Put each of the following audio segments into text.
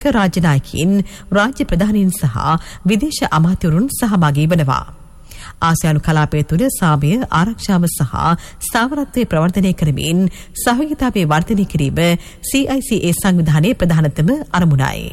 රාජ්‍ය නායකයින්, රාජ්‍ය ප්‍රධානීන් සහ විදේශ අමාත්‍යවරුන් සහභාගී වෙනවා. ආසියානු කලාපය තුළ සාමය, ආරක්ෂාව සහ ස්ථාවරත්වය ප්‍රවර්ධනය කරමින් සහයෝගිතාවේ වර්ධනය කිරීම CICA සංවිධානයේ ප්‍රධානතම අරමුණයි.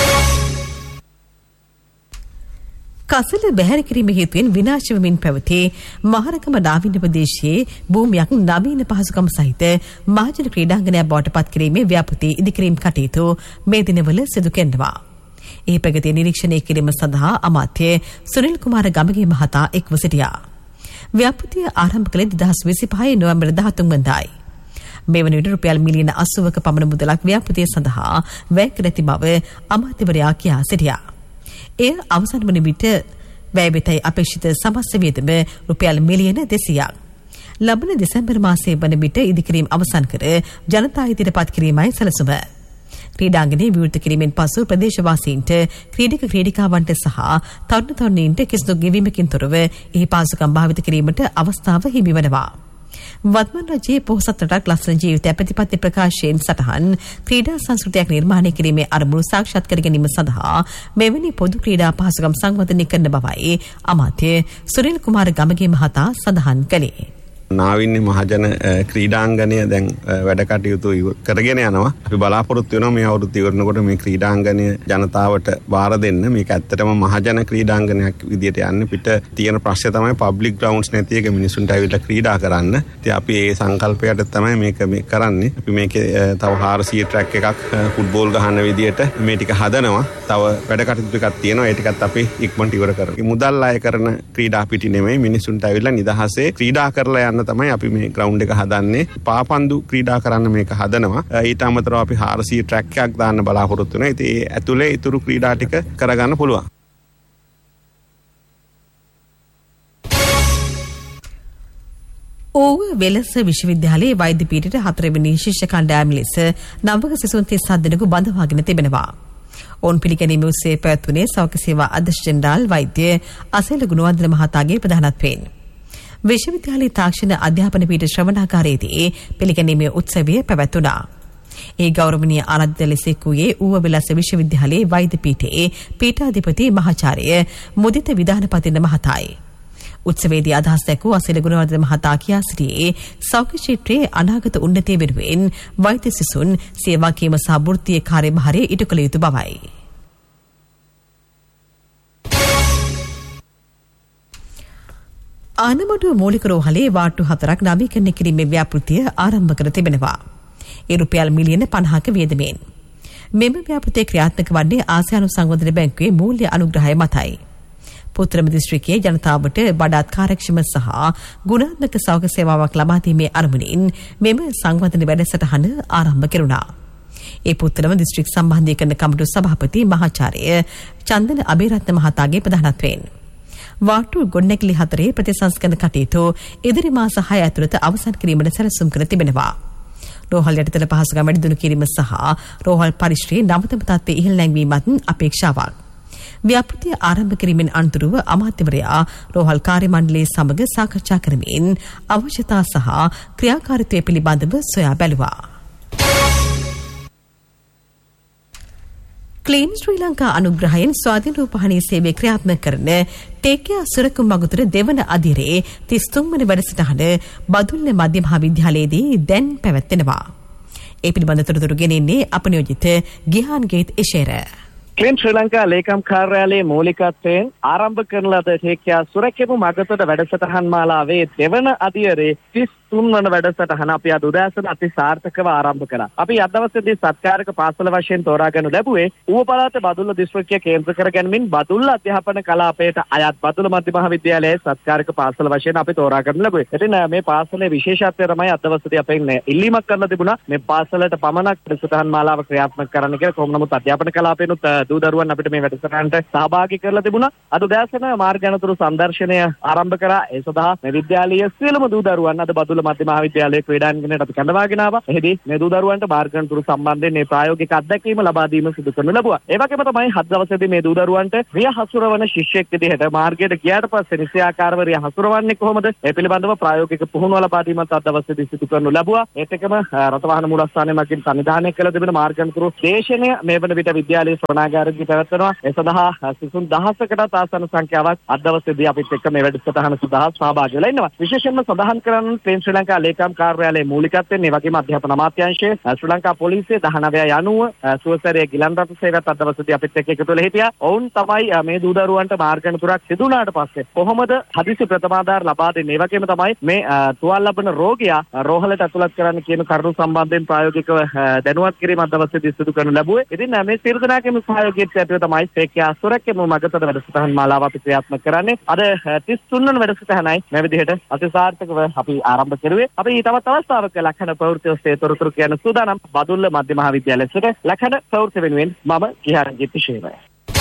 කසල බැහැර කිරීම හේතුවෙන් විනාශ වෙමින් පැවති මහරගම නාවින්න ප්‍රදේශයේ භූමියක් නවීන පහසුකම් සහිත මහජන ක්‍රීඩාංගණයක් බවට පත් කිරීමේ ව්‍යාපෘති ඉදිකිරීම් කටයුතු මේ දිනවල සිදු කෙරෙනවා. ඒ ප්‍රගතිය නිරීක්ෂණය කිරීම සඳහා අමාත්‍ය සුනිල් කුමාර ගමගේ මහතා එක්ව සිටියා. ව්‍යාපෘතිය ආරම්භ කළේ 2025 නොවැම්බර් 13 වෙනිදායි. මේ වන විට රුපියල් මිලියන 80ක පමණ මුදලක් ව්‍යාපෘතිය සඳහා වැය කර ඇති බව අමාත්‍යවරයා කියා සිටියා. එය අවසන් වන විට වැය වෙතයි අපේක්ෂිත සමස්ත වියදම රුපියල් මිලියන 200ක්. ලබන දෙසැම්බර් මාසයේ වන විට ඉදිකිරීම අවසන් කර ජනතා හිතට පත් කිරීමයි සැලසුම. ක්‍රීඩාංගණය විවෘත කිරීමෙන් පසු ප්‍රදේශවාසීන්ට ක්‍රීඩක ක්‍රීඩිකාවන්ට සහ තරුණ තරුණීන්ට කිසිදු ගෙවීමකින් තොරව එහි පහසුකම් භාවිත කිරීමට අවස්ථාව හිමි වනවා. වත්මන් රජයේ පොහොසත් රටක් ලස්සන ජීවිත ප්‍රතිපත්ති ප්‍රකාශයෙන් සටහන් ක්‍රීඩා සංස්කෘතියක් නිර්මාණය කිරීමේ අරමුණු සාක්ෂාත් කර ගැනීම සඳහා මෙවැනි පොදු ක්‍රීඩා පහසුකම් සංවර්ධනය කරන බවයි අමාත්‍ය සුනිල් කුමාර ගමගේ මහතා සඳහන් කළේ. නාවින්නේ මහජන ක්‍රීඩාංගණය දැන් වැඩ කටයුතු කරගෙන යනවා. අපි බලාපොරොත්තු වෙනවා මේ අවුරුද්ද ඉවරනකොට මේ ක්‍රීඩාංගණය ජනතාවට බාර දෙන්න. මේක ඇත්තටම මහජන ක්‍රීඩාංගණයක් විදියට යන්නේ. පිට තියෙන ප්‍රශ්නේ තමයි පබ්ලික් ග්‍රවුන්ඩ්ස් නැති එක මිනිසුන්ට ඇවිල්ලා ක්‍රීඩා කරන්න. ඉතින් අපි ඒ සංකල්පයට තමයි මේක කරන්නේ. අපි මේකේ තව 400 ට්‍රැක් එකක් ෆුට්බෝල් ගහන්න විදියට මේ ටික හදනවා. තව වැඩ කටයුතු ටිකක් තියෙනවා. ඒ ටිකත් අපි ඉක්මනට ඉවර කරමු. මුදල් අය කරන ක්‍රීඩා පිටි නෙමෙයි මිනිසුන්ට ඇවිල්ලා නිදහසේ ක්‍රීඩා කරලා යන්න තමයි අපි මේ ග්‍රවුන්ඩ් එක හදන්නේ. පාපන්දු ක්‍රීඩා කරන්න මේක හදනවා. ඊට අමතරව අපි 400 ට්‍රැක් එකක් දාන්න බලාපොරොත්තු වෙනවා. ඉතින් ඒ ඇතුලේ ඊතුරු ක්‍රීඩා ටික කරගන්න පුළුවන්. ඕව වෙලස විශ්වවිද්‍යාලයේ වෛද්‍ය පීඨයට 4 වෙනි ශිෂ්‍ය කණ්ඩායම ලෙස නවක සිසුන් 37 දෙනෙකු බඳවාගෙන තිබෙනවා. ඔවුන් පිළිගැනීම ඔස්සේ පැවැත්වුණේ සෞඛ්‍ය සේවා අධ්‍යක්ෂ ජෙනරාල් වෛද්‍ය අසේල ගුණවර්ධන මහතාගේ ප්‍රධානත්වයෙන්. විශ්වවිද්‍යාලයේ තාක්ෂණ අධ්‍යාපන පීඨ ශ්‍රවණාගාරයේදී පිළිගැනීමේ උත්සවය පැවැත්වුණා. ඒ ගෞරවනීය ආරාධිත ලෙසකුයේ ඌව වෙලස විශ්වවිද්‍යාලයේ වෛද්‍ය පීඨයේ පීඨාධිපති මහාචාර්ය මුදිත විධානපතින මහතායි. උත්සවයේදී අදහස් දැක්වූ අසේල ගුණවර්ධන මහතා කියා සිටියේ සෞඛ්‍ය ක්ෂේත්‍රයේ අනාගත උන්නතිය වෙනුවෙන් වෛද්‍ය සිසුන් සේවාකීම සහ වෘත්තීය කාර්යභාරය ඉටු කළ යුතු බවයි. ආනමඩුව මූලික රෝහලේ වාට්ටු 4ක් නවීකරණය කිරීමේ ව්‍යාපෘතිය ආරම්භ කර තිබෙනවා. ඒ රුපියල් මිලියන 50ක වියදමෙන්. මෙම ව්‍යාපෘතිය ක්‍රියාත්මක වන්නේ ආසියානු සංවර්ධන බැංකුවේ මූල්‍ය අනුග්‍රහය මතයි. පුත්‍රම දිස්ත්‍රික්කයේ ජනතාවට වඩාත් කාර්යක්ෂම සහ ගුණාත්මක සෞඛ්‍ය සේවාවක් ලබා දීමේ අරමුණින් මෙම සංවර්ධන වැඩසටහන ආරම්භ කෙරුණා. ඒ පුත්‍රම දිස්ත්‍රික් සම්බන්ධීකරණ කමිටු සභාපති මහාචාර්ය චන්දන අබේරත්න මහතාගේ ප්‍රධානත්වයෙන් වාට්ටු ගොඩනැගිලි 4 ප්‍රතිසංස්කරණ කටයුතු ඉදිරි මාස 6 ඇතුළත අවසන් කිරීමට සැලසුම් කර තිබෙනවා. රෝහල් යටිතල පහසුකම් වැඩිදියුණු කිරීම සහ රෝහල් පරිශ්‍රයේ නවතම තත්ත්වයේ ඉහළ නැංවීමත් අපේක්ෂාවක්. ව්‍යාපෘතිය ආරම්භ කිරීමෙන් අනතුරුව අමාත්‍යවරයා රෝහල් කාර්ය මණ්ඩලයේ සමග සාකච්ඡා කරමින් අවශ්‍යතා සහ ක්‍රියාකාරීත්වය පිළිබඳව සොයා බැලුවා. ක්ලීන් ශ්‍රී ලංකා අනුග්‍රහයෙන් ස්වාධීන රූපවාහිනී සේවය ක්‍රියාත්මක කරන ටේකියා සුරකුම් මගුතර දෙවන අදියරේ 33 වන වැඩසටහන බදුල්ල මධ්‍ය මහා විද්‍යාලයේදී දැන් පැවැත්වෙනවා. ඒ පිළිබඳ තොරතුරු ගෙනෙන්නේ අප නියෝජිත ගිහාන් ගේට් ඉෂේර. ක්ලීන් ශ්‍රී ලංකා ලේකම් කාර්යාලයේ මූලිකත්වයෙන් ආරම්භ කරන ලද ටේකියා සුරකුම් මගුතර වැඩසටහන් මාලාවේ දෙවන අදියරේ 33 වන වැඩසටහන අපි අද උදෑසන අති සාර්ථකව ආරම්භ කළා. අපි අද දවසේදී සත්කාරක පාසල වශයෙන් තෝරාගනු ලැබුවේ ඌව පළාත බදුල්ල දිස්ත්‍රික්කය කේන්ද්‍ර කරගැනීමෙන් බදුල්ල අධ්‍යාපන කලාපයට අයත් බදුල්ල මධ්‍ය මහාවිද්‍යාලයේ සත්කාරක පාසල වශයෙන් අපි තෝරාගනු ලැබුවේ. ඉතින් මේ පාසලේ විශේෂත්වය තමයි අද දවසේදී අපෙන් ඉල්ලීමක් කරලා තිබුණා මේ පාසලට පමණක් වැඩසටහන් මාලාව ක්‍රියාත්මක කරන්න කියලා. කොහොම නමුත් අධ්‍යාපන කලාපේනොත් දූ දරුවන් අපිට මේ වැඩසටහනට සහභාගී කරලා තිබුණා. අද උදෑසන මාර්ග අනතුරු සංදර්ශනය ආරම්භ කරා. ඒ සඳහා මේ විද්‍යාලයේ සියලුම දූ දරුවන් අද බදුල්ල බදුල්ල මධ්‍ය මහාවිද්‍යාලයේ ක්‍රීඩාංගණයට අපි කැඳවාගෙන ආවා. එහිදී මේ දූ දරුවන්ට මාර්ගන්තුරු සම්බන්ධයෙන් මේ ප්‍රායෝගික අත්දැකීම ලබා දීම සිදු කරනු ලැබුවා. ඒ වගේම තමයි හත් දවසේදී මේ දූ දරුවන්ට රිය හසුරවන ශිෂ්‍යෙක් විදිහට මාර්ගයට ගියාට පස්සේ නිසියාකාරව රිය හසුරවන්නේ කොහොමද? ඒ පිළිබඳව ප්‍රායෝගික පුහුණුව ලබා දීමත් අද දවසේදී සිදු කරනු ලැබුවා. ඒත් එක්කම රථවාහන මූලස්ථානයේ මගින් සංවිධානය කළ තිබෙන මාර්ගන්තුරු දේශනය මේ වන විට විද්‍යාලයේ ශ්‍රවණාගාරයේදී පැවැත්වෙනවා. ඒ සඳහා සිසුන් 1000කටත් ආසන්න සංඛ්‍යාවක් අද දවසේදී අපිත් එක්ක මේ වැඩසටහන සඳහා සහභාගී වෙලා ඉන්නවා. විශේෂයෙන්ම සඳහන් කරන්න ට්‍රේන් ශ්‍රී ලංකා ලේකම් කාර්යාලයේ මූලිකත්වයෙන් ඒ වගේම අධ්‍යාපන අමාත්‍යාංශය ශ්‍රී ලංකා පොලිසිය 1990 සුවසරිය ගිලන් රට සේවයත් අද දවසේදී අපිත් එක්ක එකතු වෙලා හිටියා. ඔවුන් තමයි මේ දූ දරුවන්ට මාර්ගන්තුරක් සිදු වුණාට පස්සේ කොහොමද හදිසි ප්‍රථමාධාර ලබා දෙන්නේ? ඒ වගේම තමයි මේ තුවාල ලබන රෝගියා රෝහලට ඇතුළත් කරන්න කියන කරුණු සම්බන්ධයෙන් ප්‍රායෝගිකව දැනුවත් කිරීම අද දවසේදී සිදු කරනු ලැබුවේ. ඉතින් මේ සියලු දෙනාගේම සහයෝගයෙන් ඇතුළත තමයි සේක්‍යා සුරැකීම මගතට වැඩසටහන් මාලාව අපි ක්‍රියාත්මක කරන්නේ. අද 33 වන වැඩසටහනයි මේ විදිහට අතිසාර්ථකව අපි ආරම්භ කරුවේ. අපි තවත් අවස්ථාවක ලක්ෂණ ප්‍රවෘත්ති ඔස්සේ තොරතුරු කියන සූදානම් බදුල්ල මධ්‍ය මහාවිද්‍යාලයේ සිට ලක්ෂණ ප්‍රවෘත්ති වෙනුවෙන් මම කිහාරංජිත් ශේවය.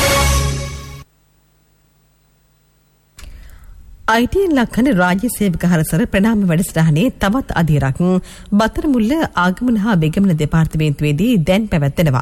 ITN ලක්ෂණ රාජ්‍ය සේවක හරසර ප්‍රණාම වැඩසටහනේ තවත් අධීරක් බතරමුල්ල ආගමන හා වෙගමන දෙපාර්තමේන්තුවේදී දැන් පැවැත්වෙනවා.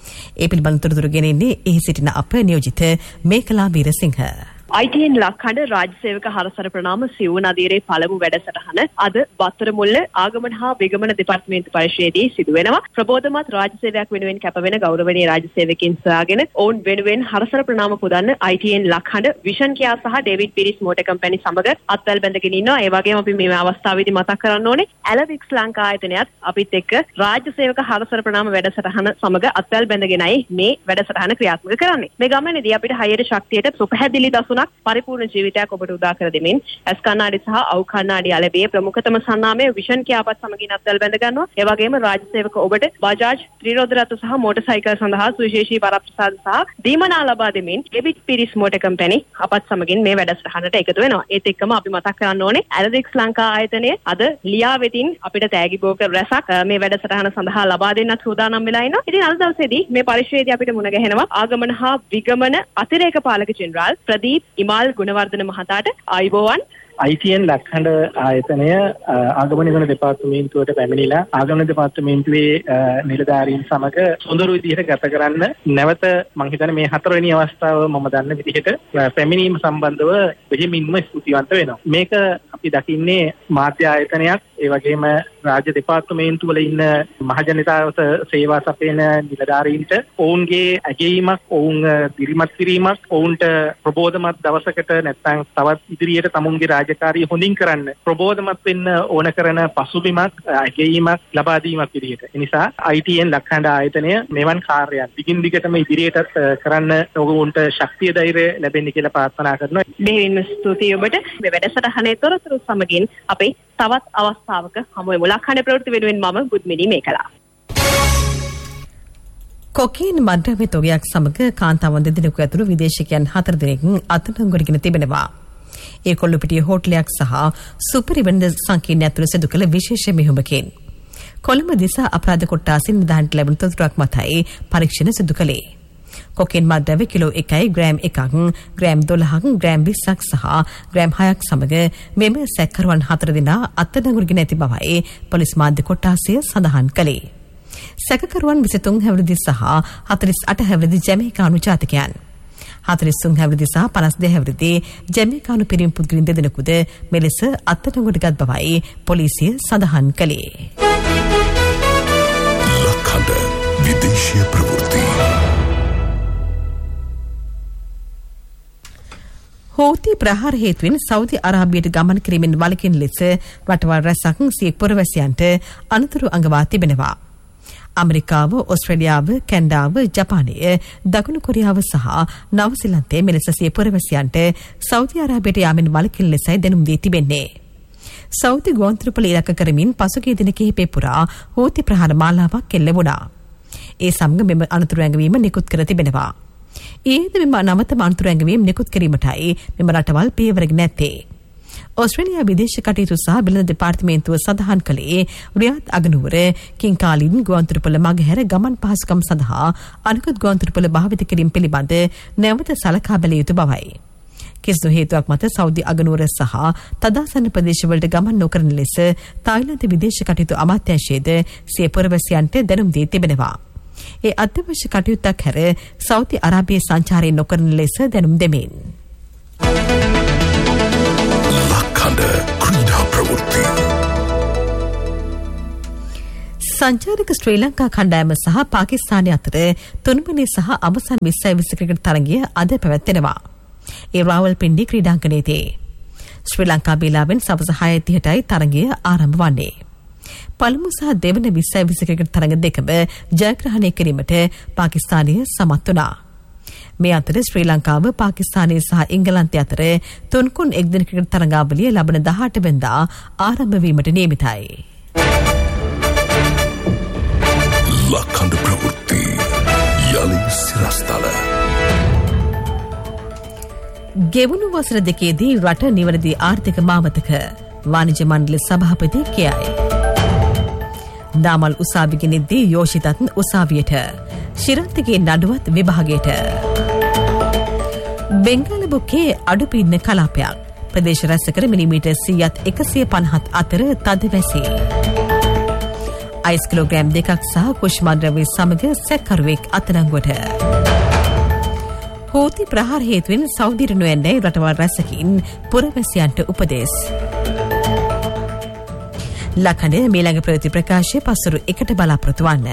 ඒ පිළිබඳ තොරතුරු ගෙනෙන්නේ එහි සිටින අප නියෝජිත මේකලා වීරසිංහ. ITN ලක්කඩ රාජ්‍ය සේවක හරසර ප්‍රණාම සිව් නදීරේ පළමු වැඩසටහන අද බත්තරමුල්ල ආගමන හා වෙගමන දෙපාර්තමේන්තු පරිශ්‍රයේදී සිදු වෙනවා. ප්‍රබෝධමත් රාජ්‍ය සේවයක් වෙනුවෙන් කැපවෙන ගෞරවනීය රාජ්‍ය සේවකයන් සොයාගෙන ඔවුන් වෙනුවෙන් හරසර ප්‍රණාම පුදන්න ITN ලක්කඩ විෂන් කියා සහ ඩේවිඩ් පිරිස් මෝටර් කම්පැනි සමග අත්වැල් බැඳගෙන ඉන්නවා. ඒ වගේම අපි මේ අවස්ථාවේදී මතක් කරන්න ඕනේ ඇලවික්ස් ලංකා ආයතනයත් අපිත් එක්ක රාජ්‍ය සේවක හරසර ප්‍රණාම වැඩසටහන සමග අත්වැල් බැඳගෙනයි මේ වැඩසටහන ක්‍රියාත්මක කරන්නේ. මේ ගමනේදී අපිට හයියට ශක්තියට සුපහැදිලි දසුණක් පරිපූර්ණ ජීවිතයක් ඔබට උදා කර දෙමින් ඇස් කණ්ණාඩි සහ අවු කණ්ණාඩි අලෙවියේ ප්‍රමුඛතම සන්නාමය විෂන් කියාපත් සමගින් අත්වැල් බැඳ ගන්නවා. ඒ වගේම රාජ්‍ය සේවක ඔබට බජාජ් ත්‍රිරෝද රථ සහ මෝටර් සයිකල් සඳහා සුවිශේෂී වරප්‍රසාද සහ දීමනා ලබා දෙමින් ඩේවිඩ් පිරිස් මෝටර් කම්පැනි අපත් සමගින් මේ වැඩසටහනට එකතු වෙනවා. ඒත් එක්කම අපි මතක් කරන්න ඕනේ ඇලවික්ස් ලංකා ආයතනයේ අද ලියා වෙතින් අපිට තෑගි බෝක රැසක් මේ වැඩසටහන සඳහා ලබා දෙන්නත් සූදානම් වෙලා ඉනවා. ඉතින් අද දවසේදී මේ පරිශ්‍රයේදී අපිට මුණ ගැහෙනවා ආගමන හා විගමන අතිරේක පාලක ජෙනරාල් ප්‍රදීප් ඉමාල් ගුණවර්ධන මහතාට ආයුබෝවන්. ITN ලක්ෂණ ආයතනය ආගමන වෙන දෙපාර්තමේන්තුවට පැමිණිලා ආගමන දෙපාර්තමේන්තුවේ නිලධාරීන් සමග සොඳුරු විදිහට ගත කරන්න නැවත මම හිතන්නේ මේ හතරවෙනි අවස්ථාව මම දන්න විදිහට පැමිණීම සම්බන්ධව බෙහෙමින්ම ස්තුතිවන්ත වෙනවා. මේක අපි දකින්නේ මාධ්‍ය ආයතනයක් ඒ වගේම රාජ්‍ය දෙපාර්තමේන්තු වල ඉන්න මහජනතාවට සේවා සපයන නිලධාරීන්ට ඔවුන්ගේ ඇගීමක් ඔවුන් දිරිමත් කිරීමක් ඔවුන්ට ප්‍රබෝධමත් දවසකට නැත්නම් තවත් ඉදිරියට තමුන්ගේ රාජකාරිය හොඳින් කරන්න ප්‍රබෝධමත් වෙන්න ඕන කරන පසුබිමක් ඇගීමක් ලබා දීමක් විදිහට. ඒ නිසා ITN ලක්ෂණ ආයතනය මෙවන් කාර්යයක් දිගින් දිගටම ඉදිරියට කරන්න ඔවුන්ට ශක්තිය ධෛර්යය ලැබෙන්න කියලා ප්‍රාර්ථනා කරනවා. දෙවියන් ස්තුතියි ඔබට. මේ වැඩසටහනේ තොරතුරු සමගින් අපි තවත් අවස්ථාවක හමු වෙමු. ලක්ෂණ ප්‍රවෘත්ති වෙනුවෙන් මම බුද්ධමිනී මේකලා. කොකේන් මද්ද්‍රව්‍ය තොගයක් සමග කාන්තාවන් දෙදෙනෙකු ඇතුළු විදේශිකයන් 4 දෙනෙක් අත්අඩංගුවටගෙන තිබෙනවා. ඒ කොල්ලුපිටිය හෝටලයක් සහ සුපිරිවෙන්ද සංකීර්ණ ඇතුළු සිදු කළ විශේෂ මෙහෙයුමකින් කොළඹ දිසා අපරාධ කොට්ටාසින් නිධානයට ලැබුණු තොරතුරක් මතයි පරීක්ෂණ සිදු කළේ. කොකේන් මද්ද්‍රව්‍ය කිලෝ 1යි ග්‍රෑම් 1ක් ග්‍රෑම් 12ක් ග්‍රෑම් 20ක් සහ ග්‍රෑම් 6ක් සමග මෙම සැකකරුවන් 4 දෙනා අත්අඩංගුවටගෙන ඇති බවයි පොලිස් මාධ්‍ය කොට්ටාසය සඳහන් කළේ. සැකකරුවන් 23 හැවිරිදි සහ 48 හැවිරිදි ජැමේකානු ජාතිකයන් 43 හැවිරිදි සහ 52 හැවිරිදි ජැමේකානු පිරිමි පුද්ගලයන් දෙදෙනෙකුද මෙලෙස අත්අඩංගුවටගත් බවයි පොලිසිය සඳහන් කළේ. ලක්කඩ විදේශීය ප්‍රවෘත්ති. හෝති ප්‍රහාර හේතුවෙන් සෞදි අරාබියට ගමන් කිරීමෙන් වළකින ලෙස රටවල් රැසක් සිය පුරවැසියන්ට අනතුරු අඟවා තිබෙනවා. ඇමරිකාව, ඕස්ට්‍රේලියාව, කැනඩාව, ජපානය, දකුණු කොරියාව සහ නවසීලන්තයේ මෙලෙස සිය පුරවැසියන්ට සෞදි අරාබියට යාමෙන් වළකින ලෙසයි දැනුම් දී තිබෙන්නේ. සෞදි ගුවන්තොටුපළ ඉලක්ක කරමින් පසුගිය දින කිහිපය පුරා හෝති ප්‍රහාර මාලාවක් එල්ල වුණා. ඒ සමග මෙම අනතුරු ඇඟවීම නිකුත් කර තිබෙනවා. ඊයේද මෙම නවතම අනතුරු ඇඟවීම නිකුත් කිරීමටයි මෙම රටවල් පියවරගෙන ඇත්තේ. ඕස්ට්‍රේලියා විදේශ කටයුතු සහ බිලඳ දෙපාර්තමේන්තුව සඳහන් කළේ රියාද් අගනුවර කිංකාලින් ගුවන්තොටුපළ මගහැර ගමන් පහසුකම් සඳහා අනිකුත් ගුවන්තොටුපළ භාවිත කිරීම පිළිබඳ නැවත සලකා බැලිය යුතු බවයි. කිසිදු හේතුවක් මත සෞදි අගනුවර සහ තදාසන්න ප්‍රදේශවලට ගමන් නොකරන ලෙස තායිලන්ත විදේශ කටයුතු අමාත්‍යාංශයේද සිය පුරවැසියන්ට දැනුම් දී තිබෙනවා. ඒ අත්‍යවශ්‍ය කටයුත්තක් හැර සෞදි අරාබියේ සංචාරය නොකරන ලෙස දැනුම් දෙමින්. ලක්කඩ ක්‍රීඩා ප්‍රවෘත්ති. සංචාරක ශ්‍රී ලංකා කණ්ඩායම සහ පාකිස්තානය අතර තුන්වෙනි සහ අවසන් 2020 ක්‍රිකට් තරගය අද පැවැත්වෙනවා. ඒ රාවල්පින්ඩි ක්‍රීඩාංගණයේදී ශ්‍රී ලංකා වේලාවෙන් සවස 6:30යි තරගය ආරම්භ වන්නේ. පළමු සහ දෙවන 2020 ක්‍රිකට් තරග දෙකම ජයග්‍රහණය කිරීමට පාකිස්තානය සමත් වුණා. මේ අතර ශ්‍රී ලංකාව පාකිස්තානය සහ එංගලන්තය අතර තුන්කොන් එක්දින ක්‍රිකට් තරගාවලිය ලබන 18 වෙනිදා ආරම්භ වීමට නියමිතයි. ලක්කඩ ප්‍රවෘත්ති යලි සිරස්තල. ගෙවුණු වසර දෙකේදී රට නිවැරදි ආර්ථික මාවතක වාණිජ්‍ය මණ්ඩල සභාපති කියයි. නාමල් උසාවි ගෙනෙද්දී යෝෂිතත් උසාවියට ශිරන්තගේ නඩුවත් විභාගයට. බෙන්ගාල බුක්කේ අඩුපින්න කලාපයක් ප්‍රදේශ රැසකර මිලිමීටර් 100ත් 150ත් අතර තද වැසි. අයිස් කිලෝග්‍රෑම් 2ක් සහ කුෂ්මාද්‍රව්‍ය සමග සැකකරුවෙක් අත්අඩංගුවට. හූති ප්‍රහාර හේතුවෙන් සෞදියට නොයන්නේ රටවල් රැසකින් පුරවැසියන්ට උපදෙස්. ලකඩ මීළඟ ප්‍රවෘත්ති ප්‍රකාශය පසුරු 1ට බලාපොරොත්තු වන්න.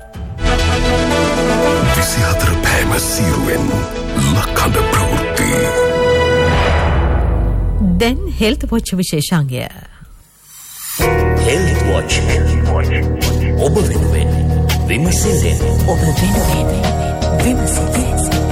24 පෑම සීරුවෙන් ලක්කඩ ප්‍රවෘත්ති. දැන් හෙල්ත් වොච් විශේෂාංගය. හෙල්ත් වොච් ඔබ වෙනුවෙන් විමසිල්ලෙන් ඔබ වෙනුවෙන් විමසිල්ලෙන්.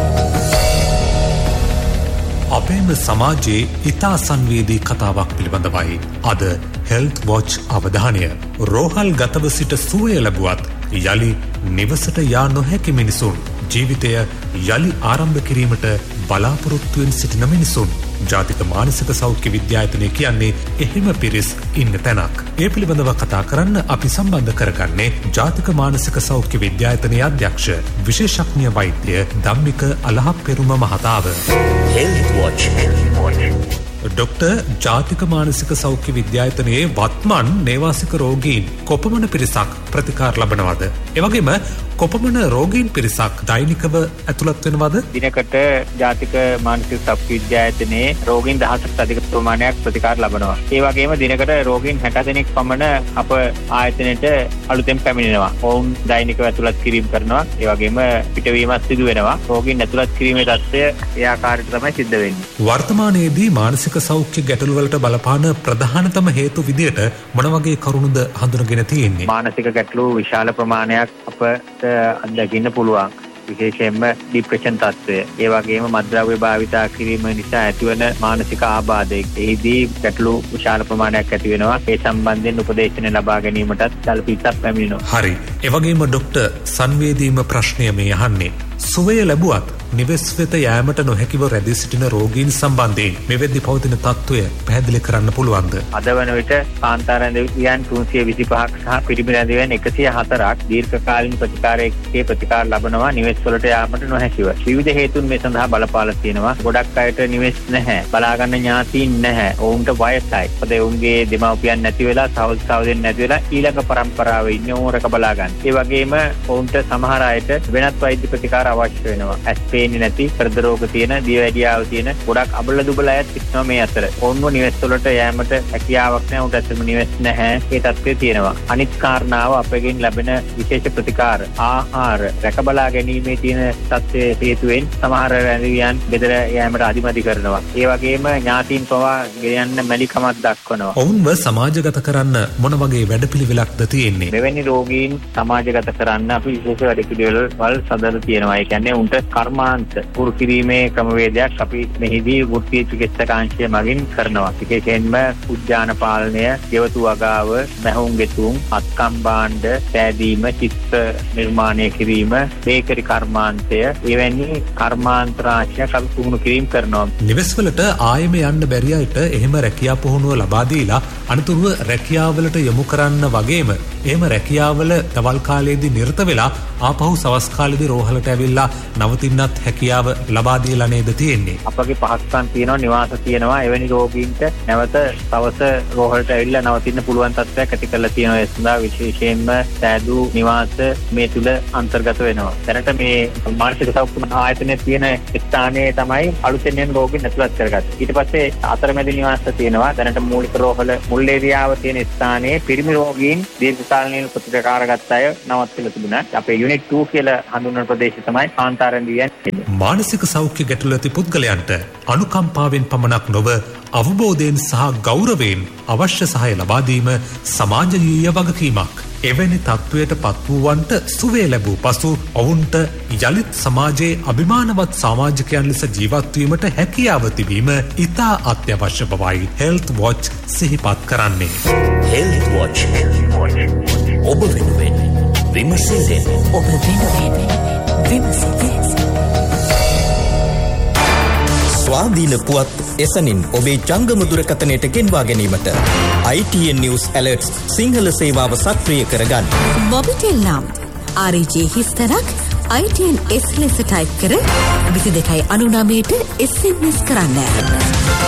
අපේම සමාජයේ ඉතා සංවේදී කතාවක් පිළිබඳවයි අද හෙල්ත් වොච් අවධානය. රෝහල් ගතව සිට සුවය ලැබුවත් යළි නිවසට යා නොහැකි මිනිසුන් ජීවිතය යළි ආරම්භ කිරීමට බලාපොරොත්තුවෙන් සිටින මිනිසුන්. ජාතික මානසික සෞඛ්‍ය විද්‍යායතනය කියන්නේ එහෙම පිරිස් ඉන්න තැනක්. ඒ පිළිබඳව කතා කරන්න අපි සම්බන්ධ කරගන්නේ ජාතික මානසික සෞඛ්‍ය විද්‍යායතනයේ අධ්‍යක්ෂ විශේෂඥ වෛද්‍ය ධම්මික අලහප්පෙරුම මහතාව. හෙල්ත් වොච් ඩොක්ටර් ජාතික මානසික සෞඛ්‍ය විද්‍යායතනයේ වත්මන් නේවාසික රෝගීන් කොපමණ පිරිසක් ප්‍රතිකාර ලබනවද? එවැගේම කොපමණ රෝගීන් පිරිසක් දෛනිකව ඇතුළත් වෙනවද? දිනකට ජාතික මානසික සෞඛ්‍ය විද්‍යායතනයේ රෝගීන් 10කට අධික ප්‍රමාණයක් ප්‍රතිකාර ලබනවා. ඒ වගේම දිනකට රෝගීන් 60 දෙනෙක් පමණ අප ආයතනයට අලුතෙන් පැමිණෙනවා. ඔවුන් දෛනිකව ඇතුළත් කිරීම කරනවා. ඒ වගේම පිටවීමක් සිදු වෙනවා. රෝගීන් ඇතුළත් කිරීමේ තත්ත්වය ඒ ආකාරයට තමයි සිද්ධ වෙන්නේ. වර්තමානයේදී මානසික සෞඛ්‍ය ගැටලු වලට බලපාන ප්‍රධානතම හේතු විදියට මොන වගේ කරුණුද හඳුනගෙන තියෙන්නේ? මානසික ගැටලු විශාල ප්‍රමාණයක් අපට අත්දකින්න පුළුවන්. විශේෂයෙන්ම ડિප්‍රෙෂන් තත්ත්වය, ඒ වගේම මත්ද්‍රව්‍ය භාවිතා කිරීම නිසා ඇතිවන මානසික ආබාධය, එහිදී ගැටලු විශාල ප්‍රමාණයක් ඇති වෙනවා. ඒ සම්බන්ධයෙන් උපදේශන ලබා ගැනීමටත් සැලකිලිමත් පැමිණෙනවා. හරි. ඒ වගේම ડોක්ටර් සංවේදීම ප්‍රශ්නය මේ අහන්නේ. සුවය ලැබුවත් නිවෙස් වෙත යෑමට නොහැකිව රැඳී සිටින රෝගීන් සම්බන්ධයෙන් මෙවැනි පවතින තත්ත්වය පැහැදිලි කරන්න පුළුවන්ද? අද වන විට කාන්තා රැඳවියන් 325ක් සහ පිරිමි රැඳවියන් 104ක් දීර්ඝකාලීන ප්‍රතිකාරයේ ප්‍රතිකාර ලබනවා නිවෙස් වලට යාමට නොහැකිව. විවිධ හේතුන් මේ සඳහා බලපාලා තියෙනවා. ගොඩක් අයට නිවෙස් නැහැ, බලා ගන්න ඥාතීන් නැහැ, ඔවුන්ට වයසයි. මොකද ඔවුන්ගේ දෙමව්පියන් නැති වෙලා, සහෝදරයන් නැති වෙලා ඊළඟ පරම්පරාවේ ඉන්නේ ඕන රක බලා ගන්න. ඒ වගේම ඔවුන්ට සමහර අයට වෙනත් වෛද්‍ය ප්‍රතිකාර අවශ්‍ය වෙනවා. පේන්නේ නැති, හෘද රෝග තියෙන, දියවැඩියාව තියෙන ගොඩක් අබල දුබල අයත් ඉන්නවා මේ අතර. ඔවුන්ව නිවෙස් වලට යෑමට හැකියාවක් නැහැ, උන්ට ඇත්තම නිවෙස් නැහැ. ඒ තත්ත්වය තියෙනවා. අනිත් කාරණාව අපගෙන් ලැබෙන විශේෂ ප්‍රතිකාර, ආහාර, රැකබලා ගැනීමේ තියෙන තත්ත්වයේ හේතුවෙන් සමහර රැඳවියන් ගෙදර යෑමට අදිමදි කරනවා. ඒ වගේම ඥාතීන් පවා ගෙයන්න මැලිකමක් දක්වනවා. ඔවුන්ව සමාජගත කරන්න මොන වගේ වැඩපිළිවෙලක්ද තියෙන්නේ? මෙවැනි රෝගීන් සමාජගත කරන්න අපි විශේෂ වැඩපිළිවෙළවල් සදලා තියෙනවා. ඒ කියන්නේ උන්ට කර්මාන්ත පුරු කිරීමේ ක්‍රමවේදයක් අපි මෙහිදී වෘත්තීය චිකිත්සකාංශය මගින් කරනවා. විශේෂයෙන්ම උද්‍යාන පාලනය, ගෙවතු වගාව, මැහුම් ගෙතුම්, අත්කම් භාණ්ඩ සෑදීම, චිත්ත නිර්මාණය කිරීම, බේකරි කර්මාන්තය, එවැනි කර්මාන්ත රාශියක් අපි පුහුණු කිරීම කරනවා. නිවෙස්වලට ආයෙම යන්න බැරි අයට එහෙම රැකියා පුහුණුව ලබා දීලා අනතුරුව රැකියාවලට යොමු කරන්න වගේම එහෙම රැකියාවල දවල් කාලයේදී නිරත වෙලා ආපහු සවස් කාලේදී රෝහලට ඇවිල්ලා නවතින්නත් හැකියාව ලබා දීලා නේද තියෙන්නේ. අපගේ පහසුකම් තියෙනවා, නිවාස තියෙනවා. එවැනි රෝගීන්ට නැවත සවස රෝහලට ඇවිල්ලා නවතින්න පුළුවන් තත්ත්වයක් ඇති කරලා තියෙනවා. ඒ සඳහා විශේෂයෙන්ම සෑදූ නිවාස මේ තුල අන්තර්ගත වෙනවා. දැනට මේ මානසික සෞඛ්‍ය ආයතනයේ තියෙන ස්ථානයේ තමයි අලුතෙන් එන රෝගීන් ඇතුළත් කරගත්තේ. ඊට පස්සේ අතරමැදි නිවාස තියෙනවා. දැනට මූලික රෝහල මුල් ඒරියාව තියෙන ස්ථානයේ පිරිමි රෝගීන් දීර්ඝකාලීන ප්‍රතිකාරගත අය නවත්වලා තිබුණා. අපේ යුනිට් 2 කියලා හඳුන්වන ප්‍රදේශය තමයි කාන්තාරන්දී යන්නේ. මානසික සෞඛ්‍ය ගැටලු ඇති පුද්ගලයන්ට අනුකම්පාවෙන් පමණක් නොව අවබෝධයෙන් සහ ගෞරවයෙන් අවශ්‍ය සහාය ලබා දීම සමාජීය වගකීමක්. එවැනි තත්ත්වයට පත් වූවන්ට සුවය ලැබූ පසු ඔවුන්ට යළිත් සමාජයේ අභිමානවත් සමාජිකයන් ලෙස ජීවත් වීමට හැකියාව තිබීම ඉතා අත්‍යවශ්‍ය බවයි Health Watch සිහිපත් කරන්නේ. Health Watch ඔබ වෙනුවෙන් විමසිල්ලෙන් ඔබ වෙනුවෙන් විමසිල්ලෙන් ස්වාධීන පුවත් එසනින් ඔබේ ජංගම දුරකථනයට ගෙන්වා ගැනීමට ITN News Alerts සිංහල සේවාව සක්‍රිය කරගන්න. මොබිටෙල් නම් RJ හිස්තරක් ITN S ලෙස ටයිප් කර 22.99ට SMS කරන්න.